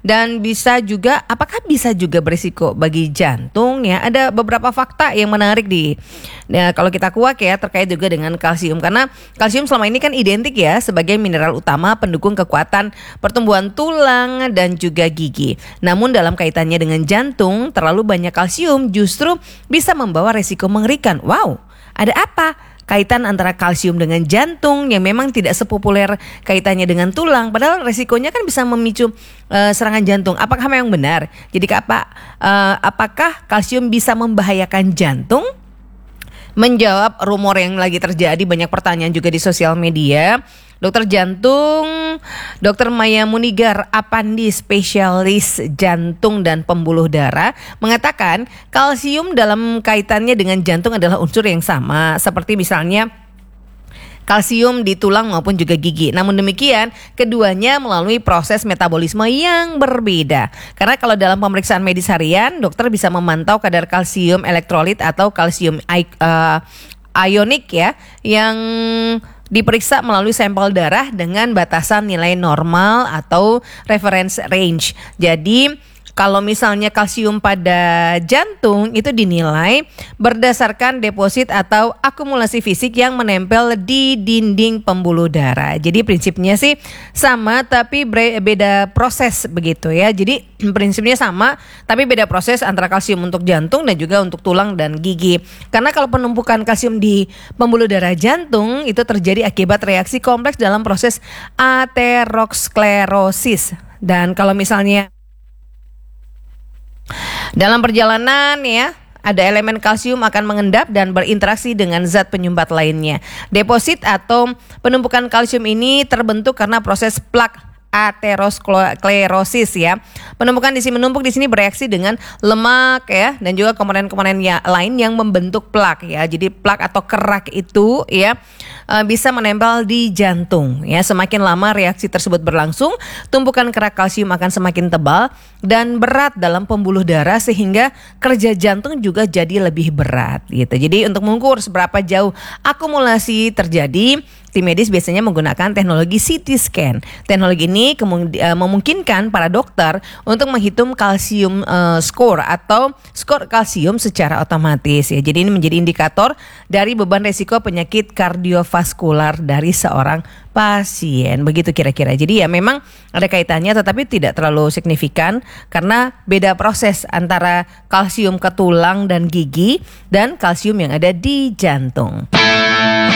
dan apakah bisa juga berisiko bagi jantung ya? Ada beberapa fakta yang menarik kalau kita kuak ya terkait juga dengan kalsium, karena kalsium selama ini kan identik ya sebagai mineral utama pendukung kekuatan pertumbuhan tulang dan juga gigi. Namun dalam kaitannya dengan jantung, terlalu banyak kalsium justru bisa membawa resiko mengerikan. Wow, ada apa? Kaitan antara kalsium dengan jantung yang memang tidak sepopuler kaitannya dengan tulang, padahal resikonya kan bisa memicu serangan jantung. Apakah memang benar? Jadi apakah kalsium bisa membahayakan jantung? Menjawab rumor yang lagi terjadi, banyak pertanyaan juga di sosial media, dokter jantung Dr. Maya Munigar Apandi, spesialis jantung dan pembuluh darah, mengatakan kalsium dalam kaitannya dengan jantung adalah unsur yang sama seperti misalnya kalsium di tulang maupun juga gigi. Namun demikian, keduanya melalui proses metabolisme yang berbeda. Karena kalau dalam pemeriksaan medis harian, dokter bisa memantau kadar kalsium elektrolit atau kalsium ionik ya, yang diperiksa melalui sampel darah dengan batasan nilai normal atau reference range. Jadi kalau misalnya kalsium pada jantung itu dinilai berdasarkan deposit atau akumulasi fisik yang menempel di dinding pembuluh darah. Jadi prinsipnya sih sama tapi beda proses begitu ya. Jadi prinsipnya sama tapi beda proses antara kalsium untuk jantung dan juga untuk tulang dan gigi. Karena kalau penumpukan kalsium di pembuluh darah jantung itu terjadi akibat reaksi kompleks dalam proses aterosklerosis. Dan kalau misalnya dalam perjalanan ya, ada elemen kalsium akan mengendap dan berinteraksi dengan zat penyumbat lainnya. Deposit atau penumpukan kalsium ini terbentuk karena proses plak aterosklerosis ya. Menumpuk di sini bereaksi dengan lemak ya dan juga komponen-komponen lain yang membentuk plak ya. Jadi plak atau kerak itu ya bisa menempel di jantung ya. Semakin lama reaksi tersebut berlangsung, tumpukan kerak kalsium akan semakin tebal dan berat dalam pembuluh darah sehingga kerja jantung juga jadi lebih berat gitu. Jadi untuk mengukur seberapa jauh akumulasi terjadi, tim medis biasanya menggunakan teknologi CT scan. Teknologi ini memungkinkan para dokter untuk menghitung kalsium score atau skor kalsium secara otomatis ya. Jadi ini menjadi indikator dari beban resiko penyakit kardiovaskular dari seorang pasien. Begitu kira-kira. Jadi ya memang ada kaitannya tetapi tidak terlalu signifikan karena beda proses antara kalsium ke tulang dan gigi dan kalsium yang ada di jantung.